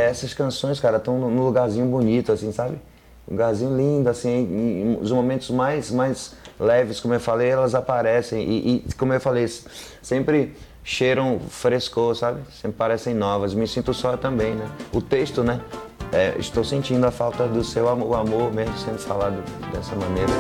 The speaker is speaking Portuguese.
essas canções, cara, estão num lugarzinho bonito, assim, sabe? Um lugarzinho lindo, assim, os momentos mais leves, como eu falei, elas aparecem e como eu falei, sempre cheiram frescor, sabe? Sempre parecem novas. Me sinto só também, né? O texto, né? Estou sentindo a falta do seu amor, o amor mesmo sendo falado dessa maneira.